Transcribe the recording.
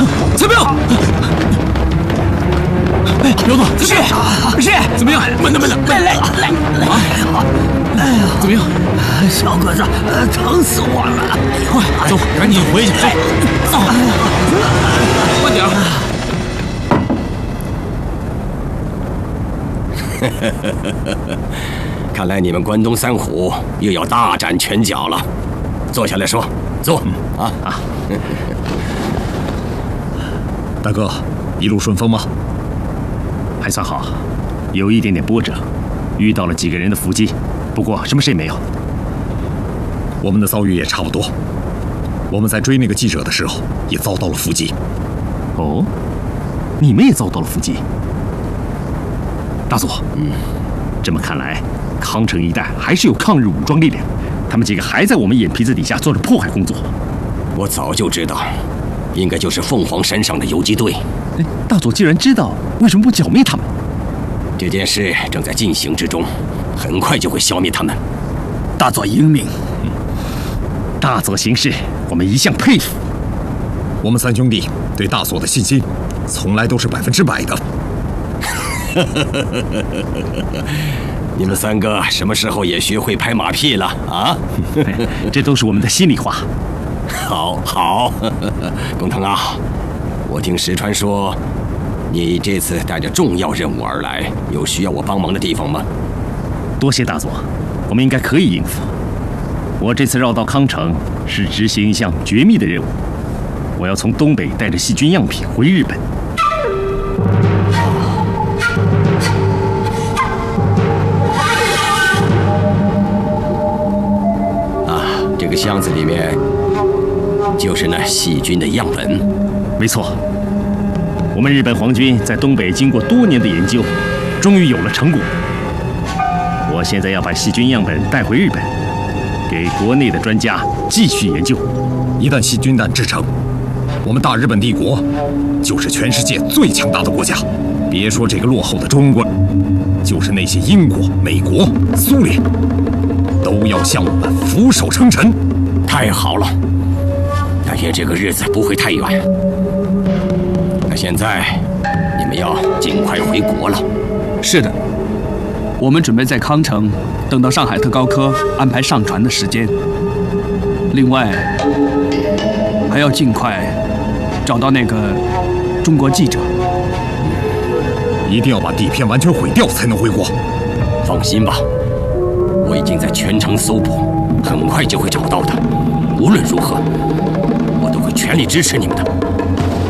参谋，哎，刘总，是，怎么样？慢点， 来，哎呀， 怎么样？ 小个子，疼死我了！ 快走，赶紧回去，走，慢点。 看来你们关东三虎又要大展拳脚了。坐下来说，坐。 大哥，一路顺风吗？ 还算好，有一点点波折，遇到了几个人的伏击，不过什么事也没有。 我们的遭遇也差不多。我们在追那个记者的时候，也遭到了伏击。 哦，你们也遭到了伏击？大佐，这么看来，康城一带还是有抗日武装力量，他们几个还在我们眼皮子底下做着破坏工作。 我早就知道，应该就是凤凰山上的游击队。 大佐既然知道，为什么不剿灭他们？ 这件事正在进行之中，很快就会消灭他们。 大佐英明。 大佐行事，我们一向佩服。 我们三兄弟对大佐的信心，从来都是100%的。 你们三个什么时候也学会拍马屁了啊？ 这都是我们的心里话。 好，工藤啊，我听石川说，你这次带着重要任务而来，有需要我帮忙的地方吗？ 多谢大佐，我们应该可以应付。我这次绕到康城是执行一项绝密的任务，我要从东北带着细菌样品回日本。 这个箱子里面就是那细菌的样本。 没错，我们日本皇军在东北经过多年的研究，终于有了成果。我现在要把细菌样本带回日本，给国内的专家继续研究。 一旦细菌弹制成，我们大日本帝国就是全世界最强大的国家。别说这个落后的中国，就是那些英国、美国、苏联，都要向我们俯首称臣。 太好了，但愿这个日子不会太远。那现在你们要尽快回国了。 是的，我们准备在康城等到上海特高科安排上船的时间。另外，还要尽快找到那个中国记者。 一定要把底片完全毁掉才能回国。 放心吧，我已经在全城搜捕，很快就会找到的。无论如何，我都会全力支持你们的。